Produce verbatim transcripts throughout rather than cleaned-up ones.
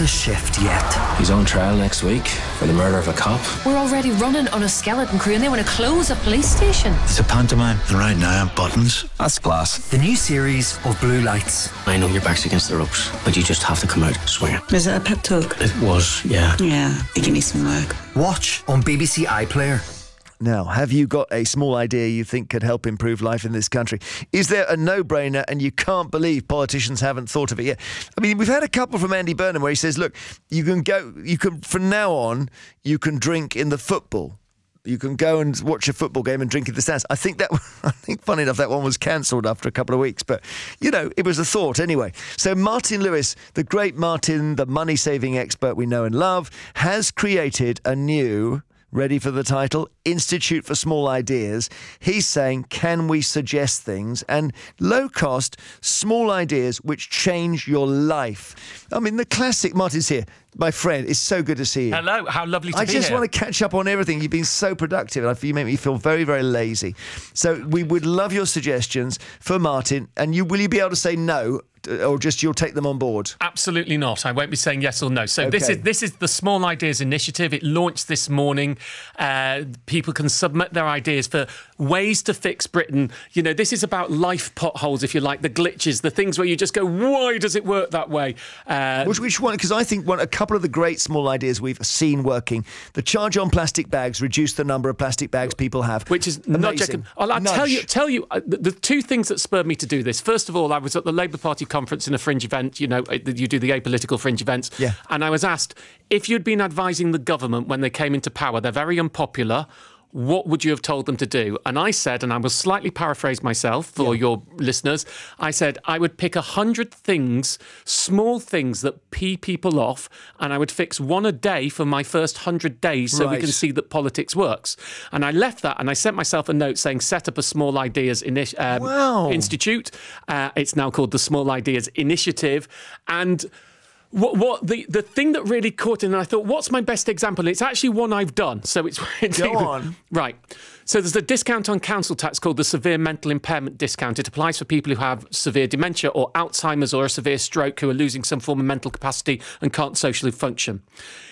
toughest shift yet. He's on trial next week for the murder of a cop. We're already running on a skeleton crew and they want to close a police station. It's a pantomime, and right now I'm buttons. That's class. The new series of Blue Lights. I know your back's against the ropes, but you just have to come out swinging. Is it a pep talk? It was, yeah. Yeah, you give me some work. Watch on B B C iPlayer. Now, have you got a small idea you think could help improve life in this country? Is there a no-brainer and you can't believe politicians haven't thought of it yet? I mean, we've had a couple from Andy Burnham where he says, look, you can go, you can, from now on, you can drink in the football. You can go and watch a football game and drink in the stands. I think that, I think, funny enough, that one was cancelled after a couple of weeks. But, you know, it was a thought anyway. So Martin Lewis, the great Martin, the money-saving expert we know and love, has created a new... ready for the title, Institute for Small Ideas. He's saying, can we suggest things? And low-cost, small ideas which change your life. I mean, the classic, Martin's here. My friend, it's so good to see you. Hello, how lovely to I be just here. want to catch up on everything. You've been so productive. I feel you make me feel very, very lazy. So we would love your suggestions for Martin. And you will you be able to say no, or just you'll take them on board? Absolutely not. I won't be saying yes or no. So Okay. this is this is the Small Ideas Initiative. It launched this morning. Uh, people can submit their ideas for ways to fix Britain. You know, this is about life potholes, if you like, the glitches, the things where you just go, why does it work that way? Uh, Which, which one? Because I think one, a couple of the great small ideas we've seen working. The charge on plastic bags, reduce the number of plastic bags people have. Which is amazing. nudge. I'll, I'll Nudge. tell you, tell you uh, the, the two things that spurred me to do this. First of all, I was at the Labour Party conference in a fringe event. You know, you do the apolitical fringe events. Yeah. And I was asked, if you'd been advising the government when they came into power, they're very unpopular, what would you have told them to do? And I said, and I will slightly paraphrase myself for yeah. your listeners, I said I would pick a hundred things, small things that pee people off, and I would fix one a day for my first hundred days so right. we can see that politics works. And I left that and I sent myself a note saying, set up a Small Ideas initi- um, wow. Institute. Uh, it's now called the Small Ideas Initiative. And What, what the, the thing that really caught in, and I thought, what's my best example? It's actually one I've done. So it's Go on. Right. So there's a discount on council tax called the Severe Mental Impairment Discount. It applies for people who have severe dementia or Alzheimer's or a severe stroke who are losing some form of mental capacity and can't socially function.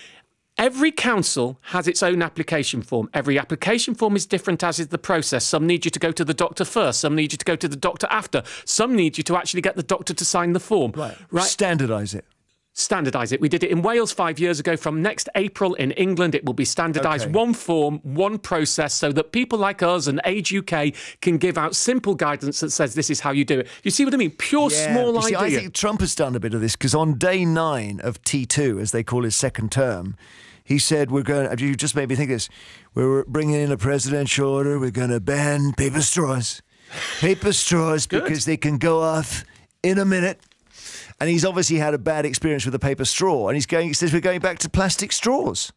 Every council has its own application form. Every application form is different, as is the process. Some need you to go to the doctor first. Some need you to go to the doctor after. Some need you to actually get the doctor to sign the form. Right. Right. Standardise it. Standardise it. We did it in Wales five years ago. From next April in England, it will be standardised. Okay. One form, one process, so that people like us and Age U K can give out simple guidance that says this is how you do it. You see what I mean? Pure Yeah. small You see, idea. I think Trump has done a bit of this because on day nine of T two, as they call his second term, he said, we're going to, you just made me think of this, we're bringing in a presidential order, we're going to ban paper straws. Paper straws because they can go off in a minute. And he's obviously had a bad experience with the paper straw. And he's going, he says, we're going back to plastic straws.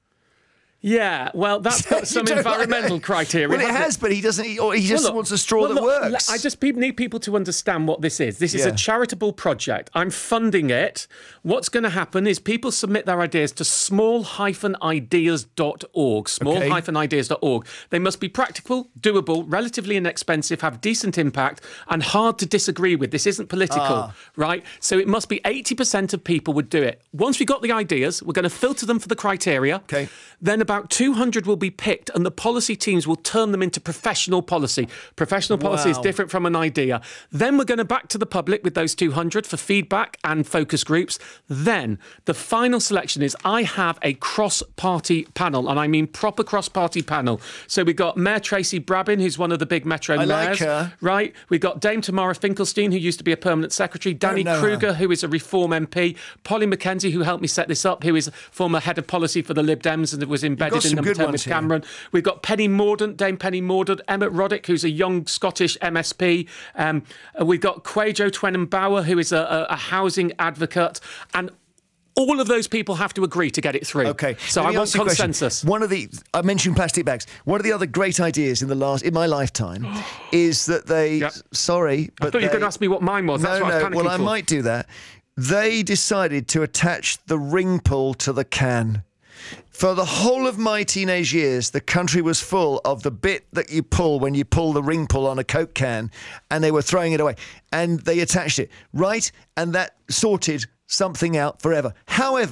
Yeah, well, that's got some You don't environmental like criteria. Well, it hasn't has, but he doesn't. He, or he just Well, look, wants a straw well, that look, works. I just pe- need people to understand what this is. This is Yeah. a charitable project. I'm funding it. What's going to happen is people submit their ideas to small ideas dot org. small ideas dot org. They must be practical, doable, relatively inexpensive, have decent impact, and hard to disagree with. This isn't political, Ah. right? So it must be eighty percent of people would do it. Once we got the ideas, we're going to filter them for the criteria. Okay. Then about two hundred will be picked and the policy teams will turn them into professional policy. Professional policy is Wow. different from an idea. Then we're going to back to the public with those two hundred for feedback and focus groups. Then the final selection is I have a cross-party panel, and I mean proper cross-party panel. So we've got Mayor Tracy Brabin, who's one of the big metro I like mayors. her. Right? We've got Dame Tamara Finkelstein, who used to be a permanent secretary. Danny know her. Kruger, who is a Reform M P. Polly Mackenzie, who helped me set this up, who is former head of policy for the Lib Dems and was embedded some in number good ten ones with here. Cameron. We've got Penny Mordaunt, Dame Penny Mordaunt, Emmett Roddick, who's a young Scottish M S P. Um, we've got Quajo Twenham-Bauer, who is a, a, a housing advocate. And all of those people have to agree to get it through. Okay. So Let I me want ask you a question. consensus. One of the I mentioned plastic bags. One of the other great ideas in the last in my lifetime is that they. Yep. Sorry, but I thought you were they- going to ask me what mine was. That's no, what I was no. panicking Well, I for. might do that. They decided to attach the ring pull to the can. For the whole of my teenage years, the country was full of the bit that you pull when you pull the ring pull on a Coke can, and they were throwing it away. And they attached it, right? And that sorted something out forever. However,